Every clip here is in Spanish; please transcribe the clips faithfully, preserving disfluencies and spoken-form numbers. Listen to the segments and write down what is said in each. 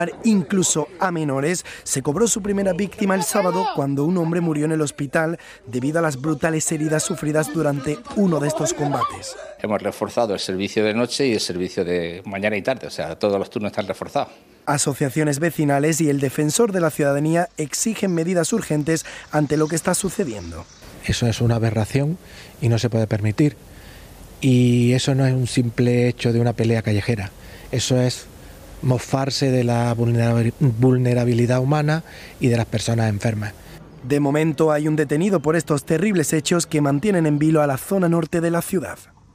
incluso a menores. Se cobró su primera víctima el sábado cuando un hombre murió en el hospital debido a las brutales heridas sufridas durante uno de estos combates. Hemos reforzado el servicio de noche y el servicio de mañana y tarde, o sea, todos los turnos están reforzados. Asociaciones vecinales y el defensor de la ciudadanía exigen medidas urgentes ante lo que está sucediendo. Eso es una aberración y no se puede permitir. Y eso no es un simple hecho de una pelea callejera, eso es mofarse de la vulnerabilidad humana y de las personas enfermas. De momento hay un detenido por estos terribles hechos que mantienen en vilo a la zona norte de la ciudad.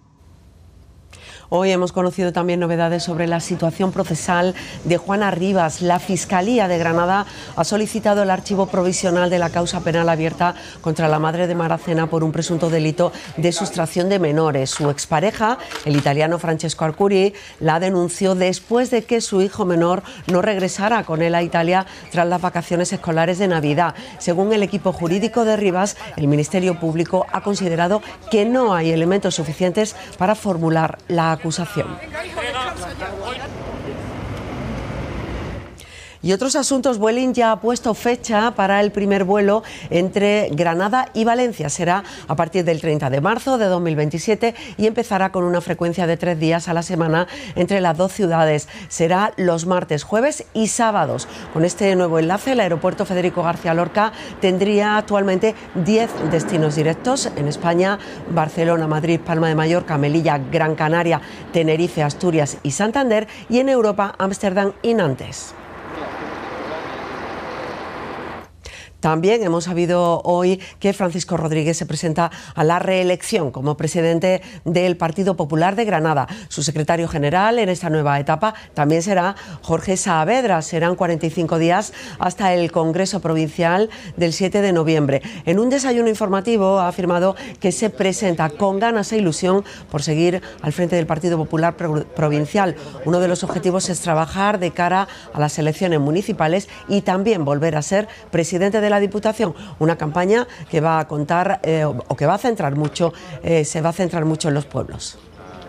Hoy hemos conocido también novedades sobre la situación procesal de Juana Rivas. La Fiscalía de Granada ha solicitado el archivo provisional de la causa penal abierta contra la madre de Maracena por un presunto delito de sustracción de menores. Su expareja, el italiano Francesco Arcuri, la denunció después de que su hijo menor no regresara con él a Italia tras las vacaciones escolares de Navidad. Según el equipo jurídico de Rivas, el Ministerio Público ha considerado que no hay elementos suficientes para formular la acusación. Y otros asuntos, Vueling ya ha puesto fecha para el primer vuelo entre Granada y Valencia. Será a partir del treinta de marzo de dos mil veintisiete y empezará con una frecuencia de tres días a la semana entre las dos ciudades. Será los martes, jueves y sábados. Con este nuevo enlace, el aeropuerto Federico García Lorca tendría actualmente diez destinos directos en España: Barcelona, Madrid, Palma de Mallorca, Melilla, Gran Canaria, Tenerife, Asturias y Santander, y en Europa, Ámsterdam y Nantes. También hemos sabido hoy que Francisco Rodríguez se presenta a la reelección como presidente del Partido Popular de Granada. Su secretario general en esta nueva etapa también será Jorge Saavedra. Serán cuarenta y cinco días hasta el Congreso Provincial del siete de noviembre. En un desayuno informativo ha afirmado que se presenta con ganas e ilusión por seguir al frente del Partido Popular Provincial. Uno de los objetivos es trabajar de cara a las elecciones municipales y también volver a ser presidente de la Diputación, una campaña que va a contar eh, o que va a centrar mucho, eh, se va a centrar mucho en los pueblos.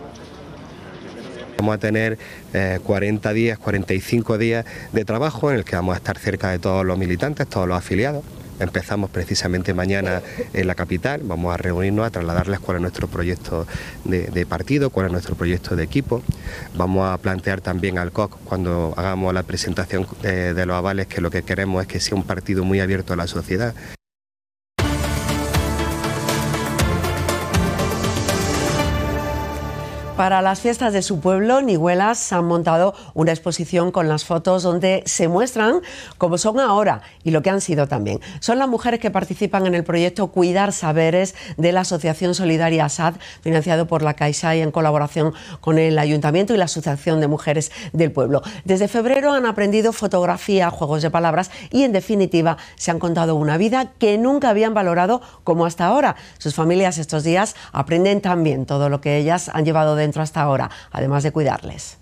Vamos a tener eh, cuarenta días, cuarenta y cinco días de trabajo en el que vamos a estar cerca de todos los militantes, todos los afiliados. Empezamos precisamente mañana en la capital, vamos a reunirnos a trasladarles cuál es nuestro proyecto de, de partido, cuál es nuestro proyecto de equipo. Vamos a plantear también al C O C, cuando hagamos la presentación de, de los avales, que lo que queremos es que sea un partido muy abierto a la sociedad. Para las fiestas de su pueblo, Nihuelas han montado una exposición con las fotos donde se muestran cómo son ahora y lo que han sido también. Son las mujeres que participan en el proyecto Cuidar Saberes de la Asociación Solidaria ASAD, financiado por la Caixa y en colaboración con el Ayuntamiento y la Asociación de Mujeres del Pueblo. Desde febrero han aprendido fotografía, juegos de palabras y, en definitiva, se han contado una vida que nunca habían valorado como hasta ahora. Sus familias estos días aprenden también todo lo que ellas han llevado dentro hasta ahora, además de cuidarles.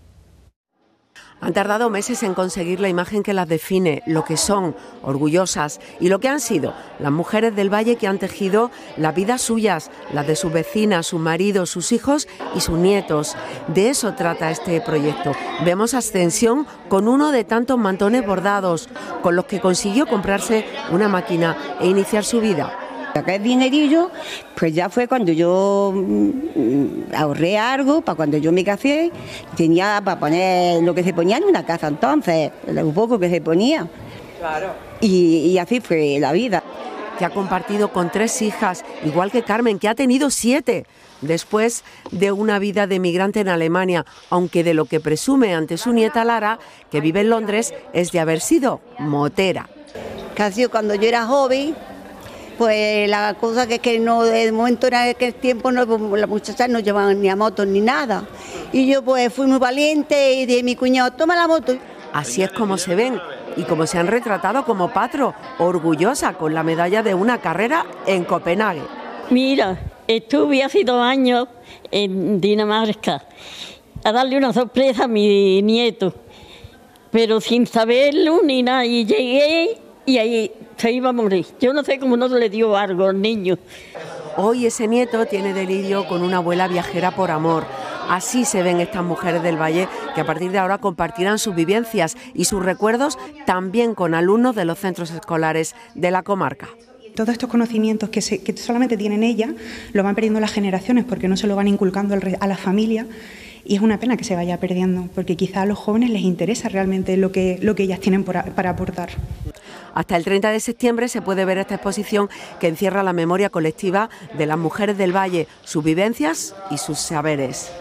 Han tardado meses en conseguir la imagen que las define, lo que son, orgullosas, y lo que han sido las mujeres del Valle que han tejido las vidas suyas, las de sus vecinas, sus maridos, sus hijos y sus nietos. De eso trata este proyecto. Vemos a Ascensión con uno de tantos mantones bordados, con los que consiguió comprarse una máquina e iniciar su vida. Aquel dinerillo, pues ya fue cuando yo mmm, ahorré algo para cuando yo me casé, tenía para poner lo que se ponía en una casa entonces, lo poco que se ponía. Claro. Y, y así fue la vida. Que ha compartido con tres hijas, igual que Carmen, que ha tenido siete, después de una vida de migrante en Alemania, aunque de lo que presume ante su nieta Lara, que vive en Londres, es de haber sido motera. Casi cuando yo era joven, pues la cosa que es que no, de momento en aquel tiempo no, las muchachas no llevaban ni a motos ni nada. Y yo pues fui muy valiente y dije a mi cuñado, toma la moto. Así es como se ven y como se han retratado como patro, orgullosa con la medalla de una carrera en Copenhague. Mira, estuve hace dos años en Dinamarca a darle una sorpresa a mi nieto, pero sin saberlo ni nada, y llegué y ahí se iba a morir. Yo no sé cómo no le dio algo al niño. Hoy ese nieto tiene delirio con una abuela viajera por amor. Así se ven estas mujeres del Valle, que a partir de ahora compartirán sus vivencias y sus recuerdos también con alumnos de los centros escolares de la comarca. Todos estos conocimientos que, se, que solamente tienen ellas, lo van perdiendo las generaciones porque no se lo van inculcando a la familia, y es una pena que se vaya perdiendo, porque quizá a los jóvenes les interesa realmente lo que, lo que ellas tienen por, para aportar. Hasta el treinta de septiembre se puede ver esta exposición que encierra la memoria colectiva de las mujeres del Valle, sus vivencias y sus saberes.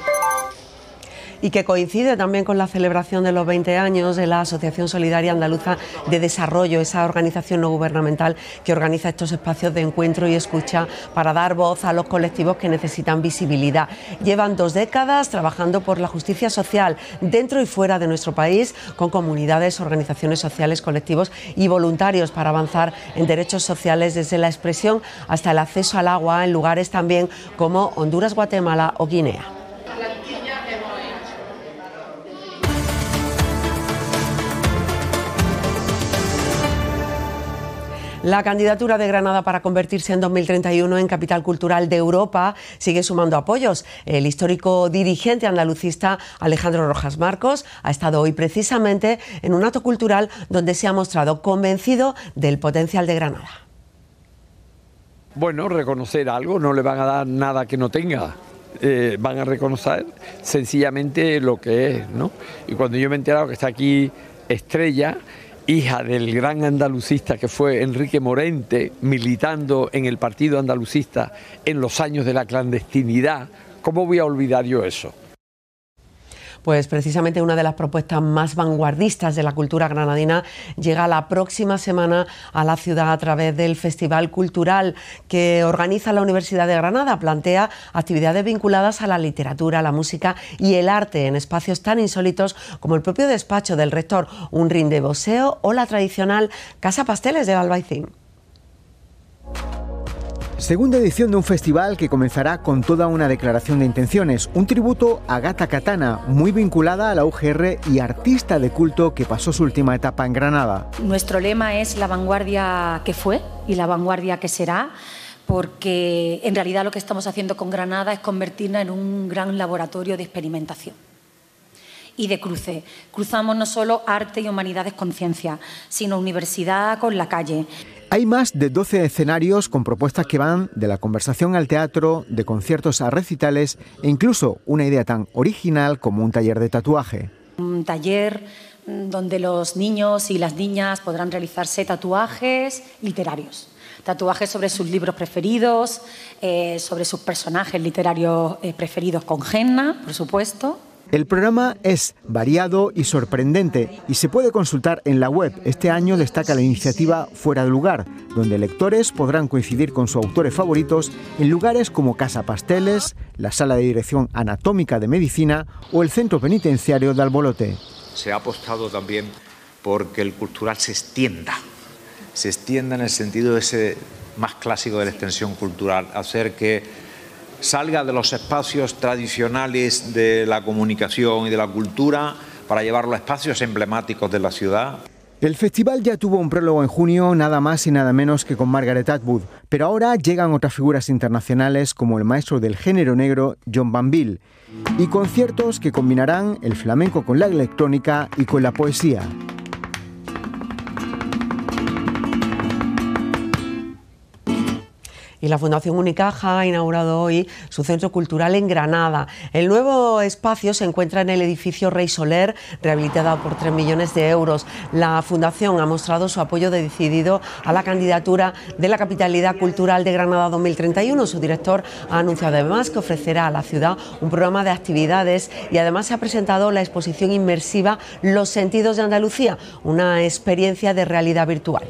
Y que coincide también con la celebración de los veinte años de la Asociación Solidaria Andaluza de Desarrollo, esa organización no gubernamental que organiza estos espacios de encuentro y escucha para dar voz a los colectivos que necesitan visibilidad. Llevan dos décadas trabajando por la justicia social dentro y fuera de nuestro país, con comunidades, organizaciones sociales, colectivos y voluntarios para avanzar en derechos sociales desde la expresión hasta el acceso al agua en lugares también como Honduras, Guatemala o Guinea. La candidatura de Granada para convertirse en dos mil treinta y uno en capital cultural de Europa sigue sumando apoyos. El histórico dirigente andalucista Alejandro Rojas Marcos ha estado hoy precisamente en un acto cultural donde se ha mostrado convencido del potencial de Granada. Bueno, reconocer algo, no le van a dar nada que no tenga. Eh, van a reconocer sencillamente lo que es, ¿no? Y cuando yo me he enterado que está aquí Estrella, hija del gran andalucista que fue Enrique Morente, militando en el partido andalucista en los años de la clandestinidad, ¿cómo voy a olvidar yo eso? Pues precisamente una de las propuestas más vanguardistas de la cultura granadina llega la próxima semana a la ciudad a través del Festival Cultural que organiza la Universidad de Granada. Plantea actividades vinculadas a la literatura, la música y el arte en espacios tan insólitos como el propio despacho del rector, un ring de boxeo o la tradicional Casa Pasteles del Albaicín. Segunda edición de un festival que comenzará con toda una declaración de intenciones, un tributo a Gata Katana, muy vinculada a la U G R y artista de culto que pasó su última etapa en Granada. Nuestro lema es la vanguardia que fue y la vanguardia que será, porque en realidad lo que estamos haciendo con Granada es convertirla en un gran laboratorio de experimentación y de cruce. Cruzamos no solo arte y humanidades con ciencia, sino universidad con la calle. Hay más de doce escenarios con propuestas que van de la conversación al teatro, de conciertos a recitales e incluso una idea tan original como un taller de tatuaje. Un taller donde los niños y las niñas podrán realizarse tatuajes literarios. Tatuajes sobre sus libros preferidos, eh, sobre sus personajes literarios eh, preferidos con henna, por supuesto. El programa es variado y sorprendente y se puede consultar en la web. Este año destaca la iniciativa Fuera de Lugar, donde lectores podrán coincidir con sus autores favoritos en lugares como Casa Pasteles, la Sala de Dirección Anatómica de Medicina o el Centro Penitenciario de Albolote. Se ha apostado también porque el cultural se extienda, se extienda en el sentido ese más clásico de la extensión cultural, hacer que salga de los espacios tradicionales de la comunicación y de la cultura para llevarlo a espacios emblemáticos de la ciudad. El festival ya tuvo un prólogo en junio, nada más y nada menos que con Margaret Atwood, pero ahora llegan otras figuras internacionales como el maestro del género negro John Banville y conciertos que combinarán el flamenco con la electrónica y con la poesía. Y la Fundación Unicaja ha inaugurado hoy su centro cultural en Granada. El nuevo espacio se encuentra en el edificio Rey Soler, rehabilitado por tres millones de euros. La Fundación ha mostrado su apoyo decidido a la candidatura de la Capitalidad Cultural de Granada dos mil treinta y uno. Su director ha anunciado además que ofrecerá a la ciudad un programa de actividades y además se ha presentado la exposición inmersiva Los Sentidos de Andalucía, una experiencia de realidad virtual.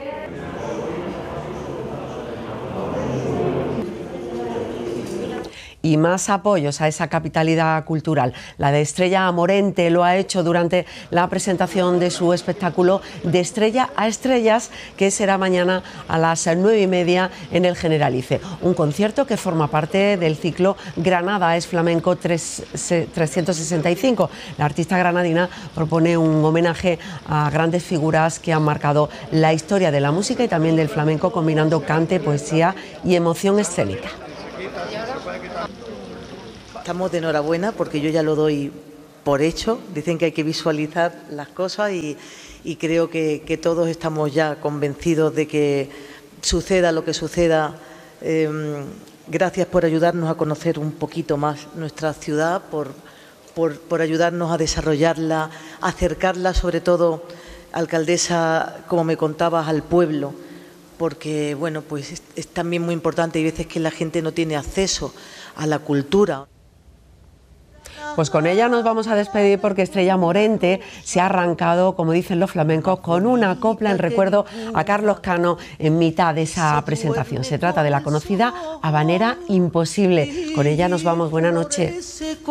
Y más apoyos a esa capitalidad cultural. La de Estrella Morente lo ha hecho durante la presentación de su espectáculo De Estrella a Estrellas, que será mañana a las nueve y media en el Generalife. Un concierto que forma parte del ciclo Granada es Flamenco trescientos sesenta y cinco. La artista granadina propone un homenaje a grandes figuras que han marcado la historia de la música y también del flamenco, combinando cante, poesía y emoción escénica. estamos de enhorabuena porque yo ya lo doy por hecho. Dicen que hay que visualizar las cosas y, y creo que, que todos estamos ya convencidos de que suceda lo que suceda. Eh, gracias por ayudarnos a conocer un poquito más nuestra ciudad, por, por, por ayudarnos a desarrollarla, a acercarla sobre todo, alcaldesa, como me contabas, al pueblo. Porque, bueno, pues es, es también muy importante, hay veces que la gente no tiene acceso a la cultura. Pues con ella nos vamos a despedir porque Estrella Morente se ha arrancado, como dicen los flamencos, con una copla en recuerdo a Carlos Cano en mitad de esa presentación. Se trata de la conocida Habanera Imposible. Con ella nos vamos. Buenas noches.